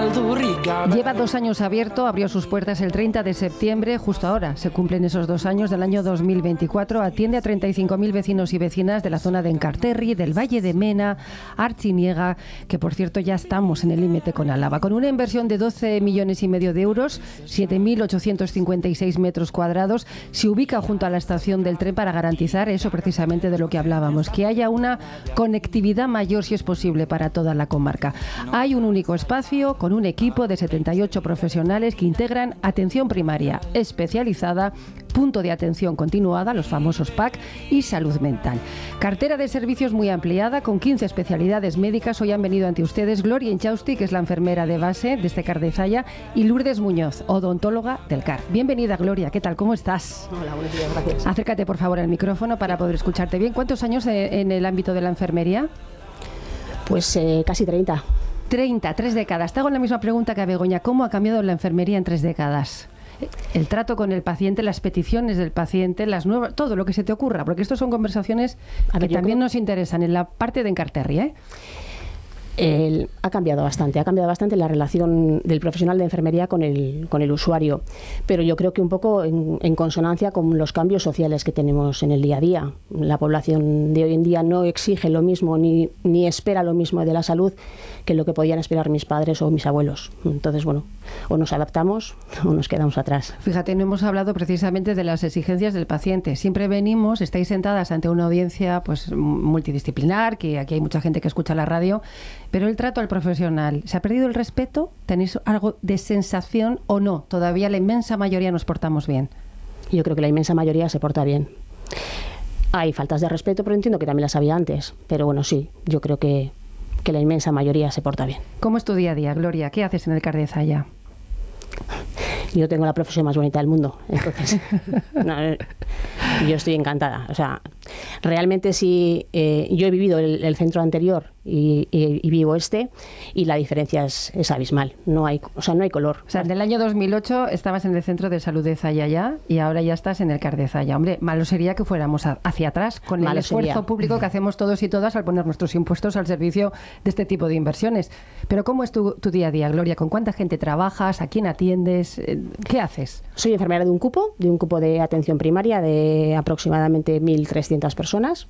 Lleva 2 años abierto, abrió sus puertas el 30 de septiembre, justo ahora se cumplen esos 2 años del año 2024. Atiende a 35.000 vecinos y vecinas de la zona de Enkarterri, del Valle de Mena, Artziniega, que por cierto ya estamos en el límite con Álava. Con una inversión de 12,5 millones de euros, 7.856 metros cuadrados, se ubica junto a la estación del tren para garantizar eso precisamente de lo que hablábamos, que haya una conectividad mayor si es posible para toda la comarca. Hay un único espacio con un equipo de 78 profesionales que integran atención primaria especializada, punto de atención continuada, los famosos PAC, y salud mental. Cartera de servicios muy ampliada, con 15 especialidades médicas. Hoy han venido ante ustedes Gloria Inchausti, que es la enfermera de base de este CAR de Zalla, y Lourdes Muñoz, odontóloga del CAR. Bienvenida, Gloria. ¿Qué tal? ¿Cómo estás? Hola, buenos días, gracias. Acércate, por favor, al micrófono para poder escucharte bien. ¿Cuántos años en el ámbito de la enfermería? Pues casi 30. 30, 3 décadas. Te hago la misma pregunta que a Begoña. ¿Cómo ha cambiado la enfermería en 3 décadas? El trato con el paciente, las peticiones del paciente, las nuevas, todo lo que se te ocurra, porque estos son conversaciones que también nos interesan en la parte de Enkarterri, ¿eh? Ha cambiado bastante la relación del profesional de enfermería con el usuario, pero yo creo que un poco en consonancia con los cambios sociales que tenemos en el día a día. La población de hoy en día no exige lo mismo ni espera lo mismo de la salud que lo que podían esperar mis padres o mis abuelos. Entonces, bueno, o nos adaptamos o nos quedamos atrás. Fíjate, no hemos hablado precisamente de las exigencias del paciente. Siempre venimos, estáis sentadas ante una audiencia pues multidisciplinar, que aquí hay mucha gente que escucha la radio, pero el trato al profesional, ¿se ha perdido el respeto? ¿Tenéis algo de sensación o no? Todavía la inmensa mayoría nos portamos bien. Yo creo que la inmensa mayoría se porta bien. Hay faltas de respeto, pero entiendo que también las había antes. Pero bueno, sí, yo creo que la inmensa mayoría se porta bien. ¿Cómo es tu día a día, Gloria? ¿Qué haces en el CAR de Zalla? Yo tengo la profesión más bonita del mundo, entonces yo estoy encantada. O sea, realmente sí, yo he vivido el centro anterior y vivo este, y la diferencia es abismal. No hay color. O sea, en el año 2008 estabas en el centro de salud de Zalla ya, y ahora ya estás en el CAR de Zalla. Hombre, malo sería que fuéramos hacia atrás con el esfuerzo público que hacemos todos y todas al poner nuestros impuestos al servicio de este tipo de inversiones. Pero ¿cómo es tu día a día, Gloria? ¿Con cuánta gente trabajas? ¿A quién atiendes? ¿Qué haces? Soy enfermera de un cupo de atención primaria de aproximadamente 1.300 personas.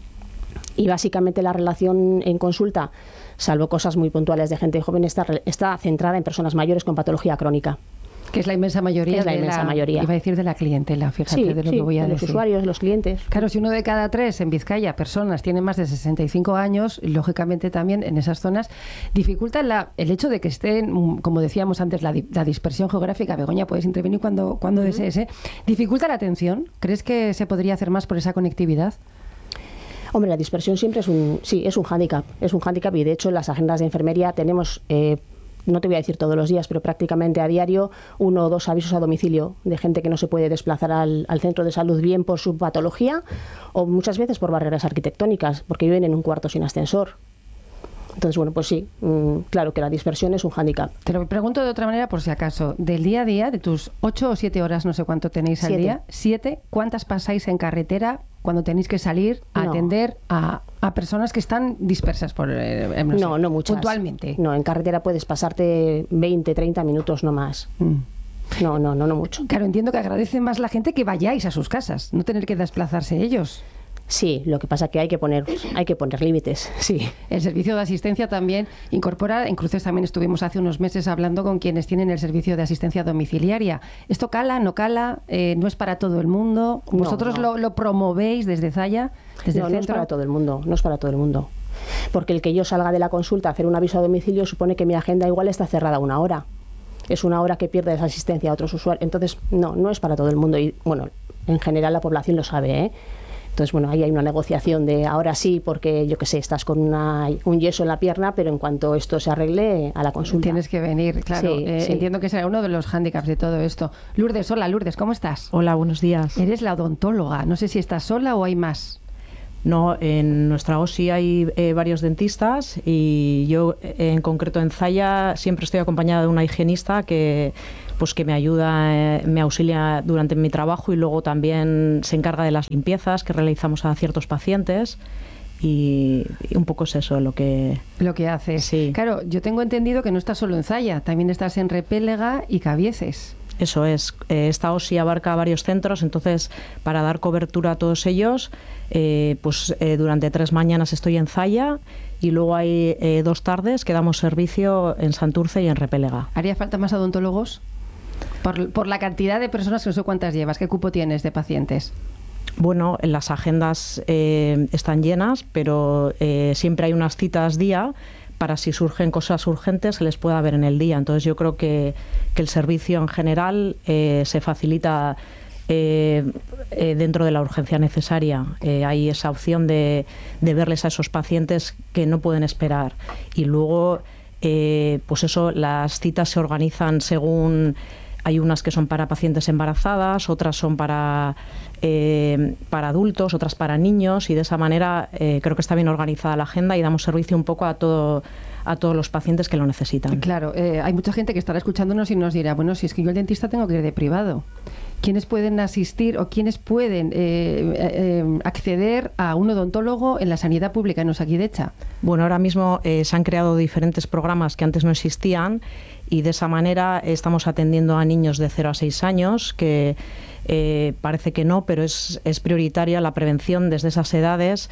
Y básicamente la relación en consulta, salvo cosas muy puntuales de gente joven, está centrada en personas mayores con patología crónica. Que es la inmensa mayoría. Es la inmensa mayoría. Iba a decir de la clientela, fíjate, sí, de lo que voy a decir. Los usuarios, los clientes. Claro, si 1 de cada 3 en Vizcaya, personas, tiene más de 65 años, lógicamente también en esas zonas, dificulta el hecho de que estén, como decíamos antes, la dispersión geográfica. Begoña, puedes intervenir cuando desees, ¿eh? ¿Dificulta la atención? ¿Crees que se podría hacer más por esa conectividad? Hombre, la dispersión siempre es un hándicap. Es un hándicap, y de hecho en las agendas de enfermería tenemos, no te voy a decir todos los días, pero prácticamente a diario, 1 o 2 avisos a domicilio de gente que no se puede desplazar al centro de salud, bien por su patología o muchas veces por barreras arquitectónicas, porque viven en un cuarto sin ascensor. Entonces, bueno, pues sí, claro que la dispersión es un hándicap. Te lo pregunto de otra manera por si acaso. Del día a día, de tus 8 o 7 horas, no sé cuánto tenéis al día, 7, ¿cuántas pasáis en carretera cuando tenéis que salir a atender a personas que están dispersas por no muchas. Puntualmente? No, en carretera puedes pasarte 20, 30 minutos, no más. No mucho. Claro, entiendo que agradece más la gente que vayáis a sus casas, no tener que desplazarse ellos. Sí, lo que pasa es que hay que poner límites, sí. El servicio de asistencia también incorpora, en Cruces también estuvimos hace unos meses hablando con quienes tienen el servicio de asistencia domiciliaria. ¿Esto cala, no cala? ¿No es para todo el mundo? ¿Vosotros no. Lo promovéis desde Zalla, desde el centro? No es para todo el mundo, porque el que yo salga de la consulta a hacer un aviso a domicilio supone que mi agenda igual está cerrada 1 hora. Es 1 hora que pierdes asistencia a otros usuarios. Entonces, no es para todo el mundo, y bueno, en general la población lo sabe, ¿eh? Entonces, bueno, ahí hay una negociación de ahora sí, porque yo qué sé, estás con un yeso en la pierna, pero en cuanto esto se arregle, a la consulta. Tienes que venir, claro. Sí. Entiendo que será uno de los hándicaps de todo esto. Lourdes, hola Lourdes, ¿cómo estás? Hola, buenos días. Eres la odontóloga, no sé si estás sola o hay más. No, en nuestra OSI hay varios dentistas, y yo en concreto en Zalla siempre estoy acompañada de una higienista que me ayuda, me auxilia durante mi trabajo, y luego también se encarga de las limpiezas que realizamos a ciertos pacientes. y un poco es eso lo que haces. Sí. Claro, yo tengo entendido que no estás solo en Zalla, también estás en Repélega y Cabieces. Eso es, esta OSI abarca varios centros, entonces para dar cobertura a todos ellos, durante 3 mañanas estoy en Zalla y luego hay 2 tardes que damos servicio en Santurce y en Repélega. ¿Haría falta más odontólogos? Por la cantidad de personas, que no sé cuántas llevas, ¿qué cupo tienes de pacientes? Bueno, las agendas están llenas, pero siempre hay unas citas día para si surgen cosas urgentes se les pueda ver en el día. Entonces yo creo que el servicio en general se facilita dentro de la urgencia necesaria. Hay esa opción de verles a esos pacientes que no pueden esperar. Y luego, las citas se organizan según... Hay unas que son para pacientes embarazadas, otras son para adultos, otras para niños, y de esa manera creo que está bien organizada la agenda y damos servicio un poco a todos los pacientes que lo necesitan. Claro, hay mucha gente que estará escuchándonos y nos dirá, bueno, si es que yo al dentista tengo que ir de privado. ¿Quiénes pueden asistir o quiénes pueden acceder a un odontólogo en la sanidad pública en Osakidecha? Bueno, ahora mismo se han creado diferentes programas que antes no existían y de esa manera estamos atendiendo a niños de 0 a 6 años que parece que no, pero es prioritaria la prevención desde esas edades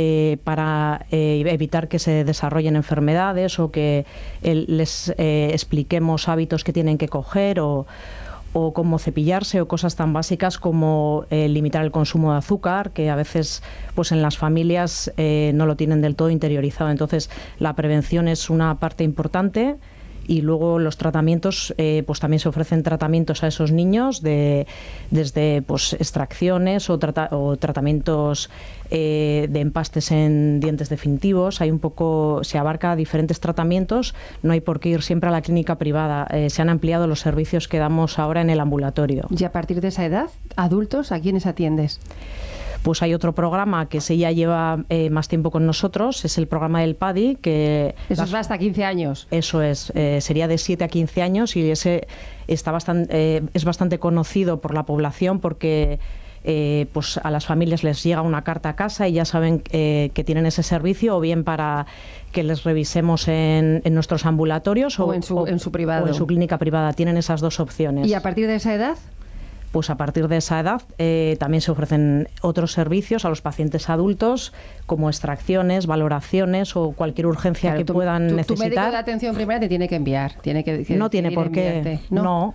para evitar que se desarrollen enfermedades o que les expliquemos hábitos que tienen que coger o cómo cepillarse o cosas tan básicas como limitar el consumo de azúcar, que a veces pues en las familias no lo tienen del todo interiorizado. Entonces la prevención es una parte importante. Y luego los tratamientos, pues también se ofrecen tratamientos a esos niños desde pues extracciones o tratamientos de empastes en dientes definitivos. Se abarca diferentes tratamientos, no hay por qué ir siempre a la clínica privada. Se han ampliado los servicios que damos ahora en el ambulatorio. ¿Y a partir de esa edad, adultos, a quiénes atiendes? Pues hay otro programa que ya lleva más tiempo con nosotros, es el programa del PADI. Eso es hasta 15 años. Eso es, sería de 7 a 15 años y ese es bastante conocido por la población porque pues a las familias les llega una carta a casa y ya saben que tienen ese servicio, o bien para que les revisemos en nuestros ambulatorios o en su privado. O en su clínica privada. Tienen esas 2 opciones. ¿Y a partir de esa edad? Pues a partir de esa edad también se ofrecen otros servicios a los pacientes adultos, como extracciones, valoraciones o cualquier urgencia que puedan necesitar. Tu médico de atención primaria te tiene que enviar. No tiene por qué. No.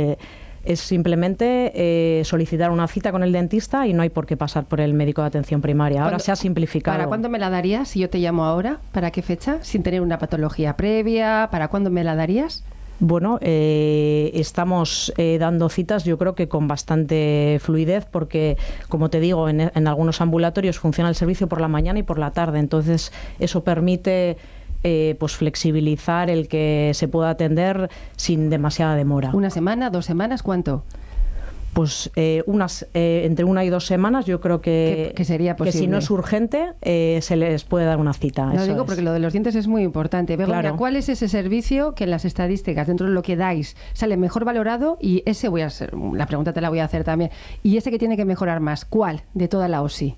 Es simplemente solicitar una cita con el dentista y no hay por qué pasar por el médico de atención primaria. Ahora se ha simplificado. ¿Para cuándo me la darías si yo te llamo ahora? ¿Para qué fecha? Sin tener una patología previa. ¿Para cuándo me la darías? Bueno, estamos dando citas yo creo que con bastante fluidez porque, como te digo, en algunos ambulatorios funciona el servicio por la mañana y por la tarde. Entonces, eso permite pues flexibilizar el que se pueda atender sin demasiada demora. ¿Una semana, 2 semanas? ¿Cuánto? Pues entre 1 y 2 semanas yo creo que sería posible. Que si no es urgente se les puede dar una cita. Lo digo porque lo de los dientes es muy importante. Begoña, claro. ¿Cuál es ese servicio que en las estadísticas, dentro de lo que dais, sale mejor valorado? Y ese la pregunta te la voy a hacer también. ¿Y ese que tiene que mejorar más? ¿Cuál de toda la OSI?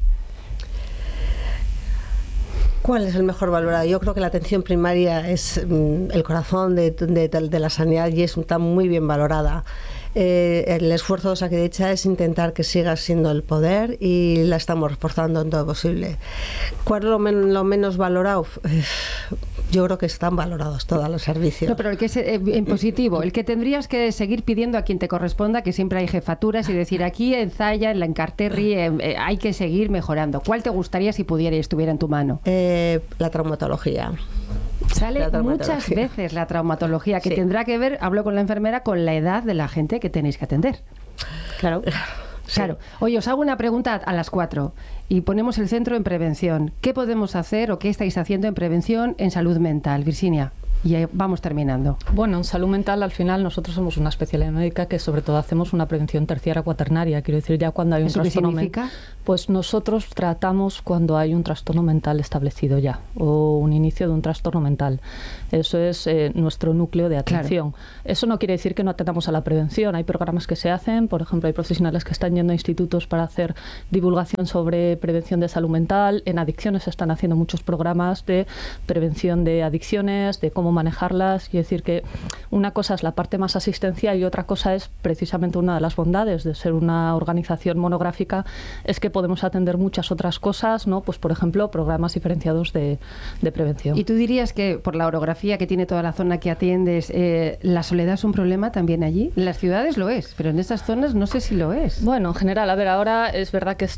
¿Cuál es el mejor valorado? Yo creo que la atención primaria es el corazón de la sanidad y está muy bien valorada. El esfuerzo de Osakidecha es intentar que siga siendo el poder y la estamos reforzando en todo posible. ¿Cuál es lo menos valorado? Yo creo que están valorados todos los servicios. No, pero el que es en positivo, el que tendrías que seguir pidiendo a quien te corresponda, que siempre hay jefaturas, y decir aquí en Zalla, en la Encarterri, hay que seguir mejorando. ¿Cuál te gustaría si pudiera y estuviera en tu mano? La traumatología. Sale muchas veces la traumatología, que sí. Tendrá que ver, hablo con la enfermera, con la edad de la gente que tenéis que atender. Claro. Sí. Claro. Oye, os hago una pregunta a las 4 y ponemos el centro en prevención. ¿Qué podemos hacer o qué estáis haciendo en prevención en salud mental, Virginia? Y vamos terminando. Bueno, en salud mental al final nosotros somos una especialidad médica que sobre todo hacemos una prevención terciaria cuaternaria. Quiero decir, ya cuando hay un trastorno mental, pues nosotros tratamos cuando hay un trastorno mental establecido ya o un inicio de un trastorno mental. Eso es nuestro núcleo de atención. Claro. Eso no quiere decir que no atendamos a la prevención. Hay programas que se hacen, por ejemplo, hay profesionales que están yendo a institutos para hacer divulgación sobre prevención de salud mental. En adicciones se están haciendo muchos programas de prevención de adicciones, de cómo manejarlas. Quiero decir que una cosa es la parte más asistencial y otra cosa es precisamente una de las bondades de ser una organización monográfica, es que podemos atender muchas otras cosas, ¿no? Pues por ejemplo, programas diferenciados de prevención. ¿Y tú dirías que por la orografía que tiene toda la zona que atiendes, la soledad es un problema también allí? En las ciudades lo es, pero en estas zonas no sé si lo es. Bueno, en general, a ver, ahora es verdad que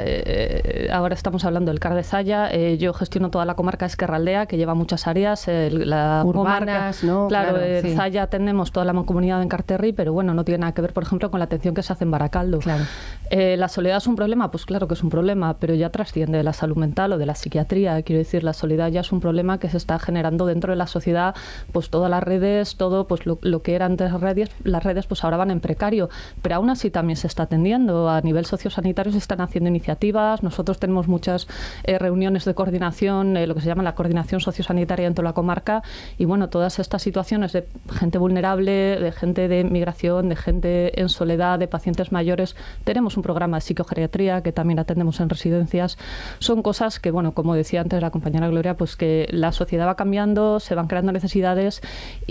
ahora estamos hablando del CAR de Zalla. Yo gestiono toda la comarca Ezkerraldea, que lleva muchas áreas, la urbanas, comarca, ¿no? Claro, sí. Zalla atendemos toda la mancomunidad de Enkarterri, pero bueno, no tiene nada que ver, por ejemplo, con la atención que se hace en Baracaldo. Claro. ¿La soledad es un problema? Pues claro que es un problema, pero ya trasciende de la salud mental o de la psiquiatría. Quiero decir, la soledad ya es un problema que se está generando dentro de la sociedad, pues todas las redes, todo pues lo que eran antes las redes, pues ahora van en precario, pero aún así también se está atendiendo. A nivel sociosanitario se están haciendo iniciativas. Nosotros tenemos muchas reuniones de coordinación, lo que se llama la coordinación sociosanitaria en toda la comarca, y bueno, todas estas situaciones de gente vulnerable, de gente de migración, de gente en soledad, de pacientes mayores. Tenemos un programa de psicogeriatría que también atendemos en residencias. Son cosas que, bueno, como decía antes la compañera Gloria, pues que la sociedad va cambiando, se van creando necesidades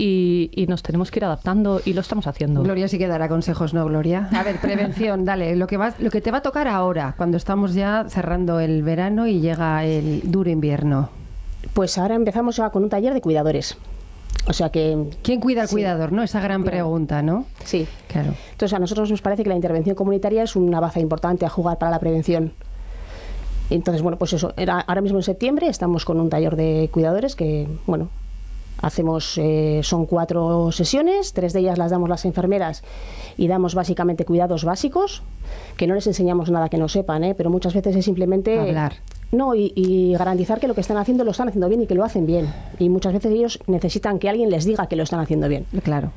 y nos tenemos que ir adaptando, y lo estamos haciendo. Gloria sí que dará consejos, ¿no, Gloria? A ver, prevención, dale, lo que te va a tocar ahora, cuando estamos ya cerrando el verano y llega el duro invierno. Pues ahora empezamos ya con un taller de cuidadores. O sea que... ¿Quién cuida al cuidador, no? Esa gran pregunta, ¿no? Sí. Claro. Entonces a nosotros nos parece que la intervención comunitaria es una baza importante a jugar para la prevención. Entonces, bueno, pues eso, ahora mismo en septiembre estamos con un taller de cuidadores que, bueno, hacemos, son 4 sesiones, 3 de ellas las damos las enfermeras y damos básicamente cuidados básicos, que no les enseñamos nada que no sepan, pero muchas veces es simplemente... hablar. No, y garantizar que lo que están haciendo lo están haciendo bien y que lo hacen bien. Y muchas veces ellos necesitan que alguien les diga que lo están haciendo bien. Claro.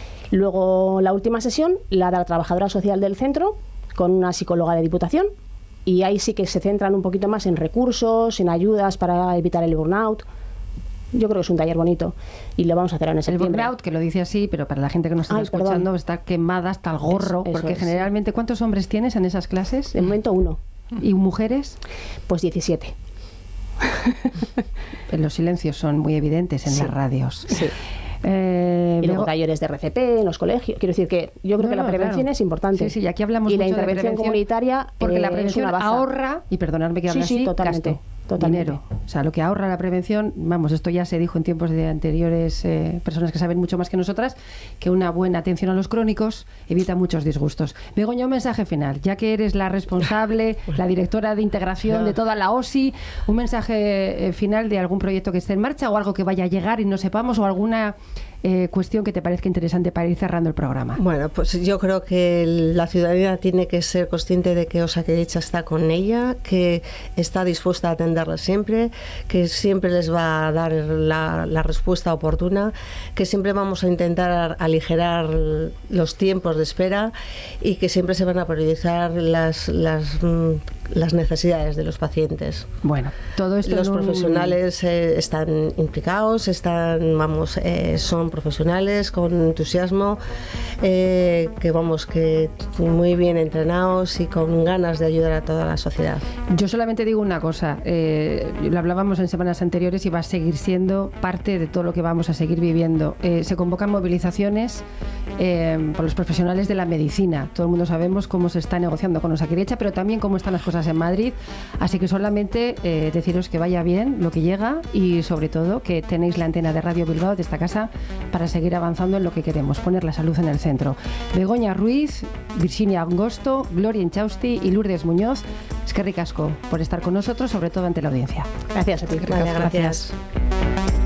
Luego la última sesión la da la trabajadora social del centro con una psicóloga de Diputación, y ahí sí que se centran un poquito más en recursos, en ayudas para evitar el burnout. Yo creo que es un taller bonito y lo vamos a hacer en septiembre. El burnout, que lo dice así, pero para la gente que nos está escuchando, está quemada hasta el gorro, porque generalmente, ¿cuántos hombres tienes en esas clases? De momento 1. ¿Y mujeres? Pues 17. Los silencios son muy evidentes en las radios. Sí. Y luego talleres de RCP en los colegios. Quiero decir que yo creo que la prevención es importante. Sí, sí, y aquí hablamos y mucho la intervención de prevención comunitaria, porque la prevención ahorra, y perdonadme que hable así, totalmente. gasto. Dinero. O sea, lo que ahorra la prevención, vamos, esto ya se dijo en tiempos de anteriores personas que saben mucho más que nosotras, que una buena atención a los crónicos evita muchos disgustos. Begoña, un mensaje final, ya que eres la responsable, la directora de integración de toda la OSI, un mensaje final de algún proyecto que esté en marcha o algo que vaya a llegar y no sepamos, o alguna cuestión que te parezca interesante para ir cerrando el programa. Bueno, pues yo creo que la ciudadanía tiene que ser consciente de que Osakidetza está con ella, que está dispuesta a atenderla siempre, que siempre les va a dar la respuesta oportuna, que siempre vamos a intentar aligerar los tiempos de espera y que siempre se van a priorizar las necesidades de los pacientes. Bueno, todo esto los profesionales están implicados, son profesionales con entusiasmo, que muy bien entrenados y con ganas de ayudar a toda la sociedad. Yo solamente digo una cosa, lo hablábamos en semanas anteriores y va a seguir siendo parte de todo lo que vamos a seguir viviendo. Se convocan movilizaciones por los profesionales de la medicina. Todo el mundo sabemos cómo se está negociando con Osakidetza, pero también cómo están las cosas en Madrid. Así que solamente deciros que vaya bien lo que llega y sobre todo que tenéis la antena de Radio Bilbao, de esta casa, para seguir avanzando en lo que queremos, poner la salud en el centro. Begoña Ruiz, Virginia Angosto, Gloria Inchausti y Lourdes Muñoz, eskerrik asko por estar con nosotros, sobre todo ante la audiencia. Gracias a ti. Vale, gracias.